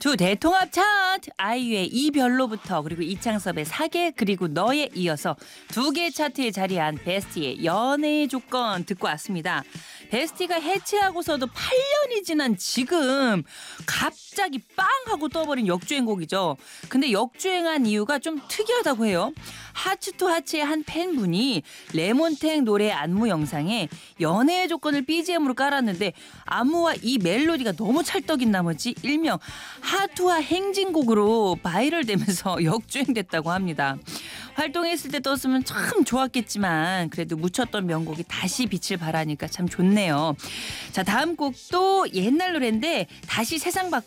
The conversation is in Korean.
주 대통합 차트 아이유의 이별로부터 그리고 이창섭의 사계 그리고 너에 이어서 두 개 차트에 자리한 베스티의 연애의 조건 듣고 왔습니다. 베스티가 해체하고서도 8년이 지난 지금 갑자기 빵 하고 떠버린 역주행곡이죠. 근데 역주행한 이유가 좀 특이하다고 해요. 하츠투하츠의 한 팬분이 레몬탱 노래 안무 영상에 연애의 조건을 BGM으로 깔았는데 안무와 이 멜로디가 너무 찰떡인 나머지 일명 하투하 행진곡으로 바이럴되면서 역주행됐다고 합니다. 활동했을 때 떴으면 참 좋았겠지만 그래도 묻혔던 명곡이 다시 빛을 발하니까 참 좋네요. 자, 다음 곡도 옛날 노래인데 다시 세상